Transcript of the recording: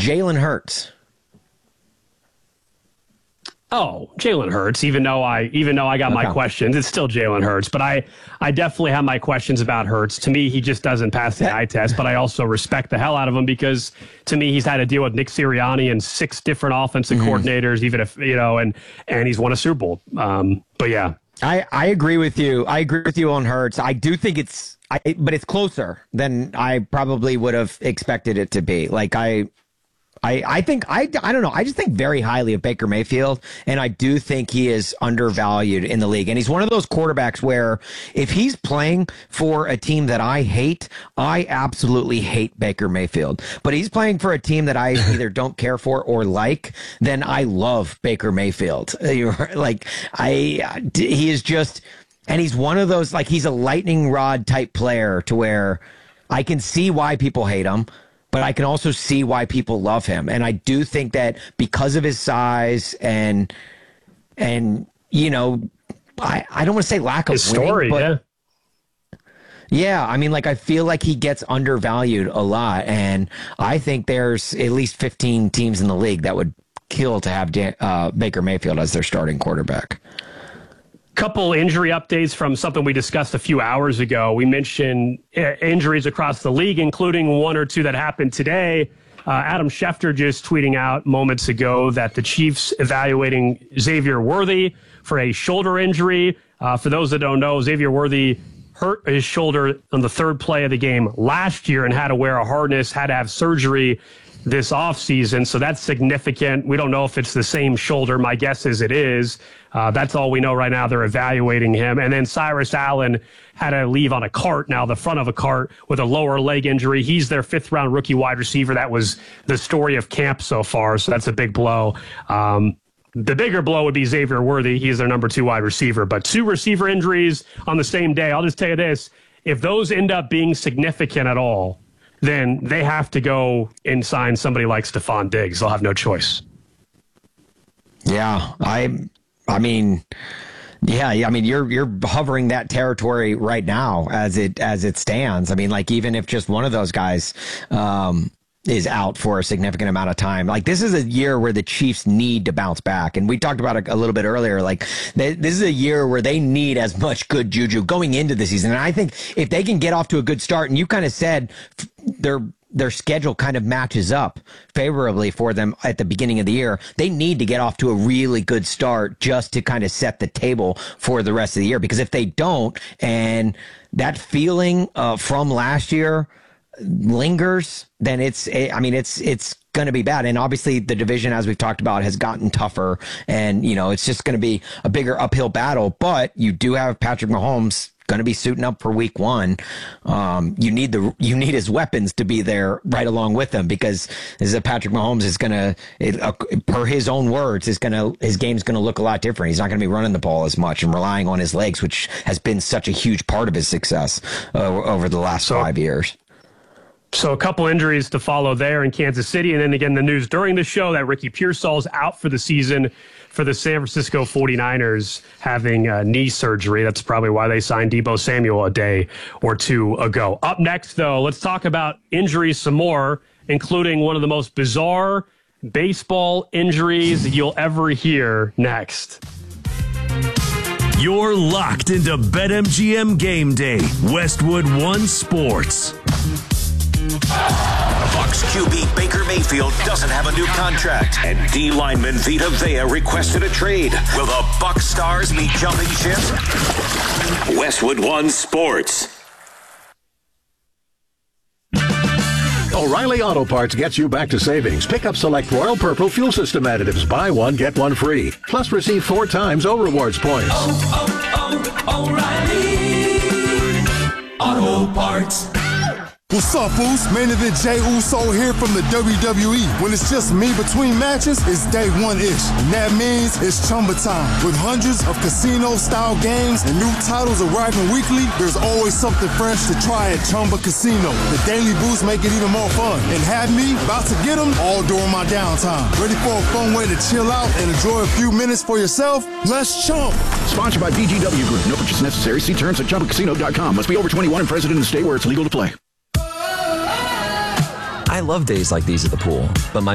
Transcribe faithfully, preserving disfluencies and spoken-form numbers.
Jalen Hurts. Oh, Jalen Hurts. Even though I, even though I got okay. my questions, it's still Jalen Hurts. But I, I definitely have my questions about Hurts. To me, he just doesn't pass the eye test. But I also respect the hell out of him because, to me, he's had to deal with Nick Sirianni and six different offensive mm-hmm. coordinators. Even if you know, and and he's won a Super Bowl. Um, but yeah, I I agree with you. I agree with you on Hurts. I do think it's, I, but it's closer than I probably would have expected it to be. Like I. I, I think, I, I don't know, I just think very highly of Baker Mayfield, and I do think he is undervalued in the league. And he's one of those quarterbacks where if he's playing for a team that I hate, I absolutely hate Baker Mayfield. But he's playing for a team that I either don't care for or like, then I love Baker Mayfield. Like, I, he is just, and he's one of those, like, he's a lightning rod type player to where I can see why people hate him, but I can also see why people love him. And I do think that because of his size and, and you know, I, I don't want to say lack of his story, winning, but yeah. Yeah, I mean, like, I feel like he gets undervalued a lot. And I think there's at least fifteen teams in the league that would kill to have Dan, uh, Baker Mayfield as their starting quarterback. Couple injury updates from something we discussed a few hours ago. We mentioned uh, injuries across the league, including one or two that happened today. Uh, Adam Schefter just tweeting out moments ago that the Chiefs evaluating Xavier Worthy for a shoulder injury. Uh, for those that don't know, Xavier Worthy hurt his shoulder on the third play of the game last year and had to wear a harness, had to have surgery this offseason, so that's significant. We don't know if it's the same shoulder. My guess is it is. Uh, that's all we know right now. They're evaluating him. And then Cyrus Allen had to leave on a cart, now the front of a cart, with a lower leg injury. He's their fifth-round rookie wide receiver. That was the story of camp so far, so that's a big blow. Um, the bigger blow would be Xavier Worthy. He's their number two wide receiver. But two receiver injuries on the same day. I'll just tell you this. If those end up being significant at all, then they have to go and sign somebody like Stephon Diggs. They'll have no choice. Yeah, I, I mean, yeah, I mean, you're you're hovering that territory right now as it as it stands. I mean, like, even if just one of those guys um, is out for a significant amount of time, like, this is a year where the Chiefs need to bounce back. And we talked about it a little bit earlier. Like, they, this is a year where they need as much good juju going into the season. And I think if they can get off to a good start, and you kind of said their their schedule kind of matches up favorably for them at the beginning of the year, they need to get off to a really good start just to kind of set the table for the rest of the year. Because if they don't, and that feeling uh, from last year lingers, then it's, I mean, it's, it's going to be bad. And obviously the division, as we've talked about, has gotten tougher, and, you know, it's just going to be a bigger uphill battle. But you do have Patrick Mahomes going to be suiting up for week one. Um, you need the, you need his weapons to be there right along with him, because this is a Patrick Mahomes is going to, uh, per his own words, is going to, his game's going to look a lot different. He's not going to be running the ball as much and relying on his legs, which has been such a huge part of his success uh, over the last so, five years. So a couple injuries to follow there in Kansas City. And then again, the news during the show that Ricky Pearsall's out for the season for the San Francisco forty-niners, having uh, knee surgery. That's probably why they signed Deebo Samuel a day or two ago. Up next, though, let's talk about injuries some more, including one of the most bizarre baseball injuries you'll ever hear next. You're locked into BetMGM Game Day, Westwood One Sports. Bucs Q B Baker Mayfield doesn't have a new contract, and D lineman Vita Vea requested a trade. Will the Bucs stars be jumping ship? Westwood One Sports. O'Reilly Auto Parts gets you back to savings. Pick up select Royal Purple fuel system additives. Buy one, get one free. Plus receive four times O Rewards points. Oh, oh, oh, O'Reilly Auto Parts. What's up, Uso? Main event Jey Uso here from the W W E. When it's just me between matches, it's day one-ish. And that means it's Chumba time. With hundreds of casino-style games and new titles arriving weekly, there's always something fresh to try at Chumba Casino. The daily boosts make it even more fun. And have me about to get them all during my downtime. Ready for a fun way to chill out and enjoy a few minutes for yourself? Let's chump. Sponsored by B G W Group. No purchase necessary. See terms at chumba casino dot com. Must be over twenty-one and present in the state where it's legal to play. I love days like these at the pool, but my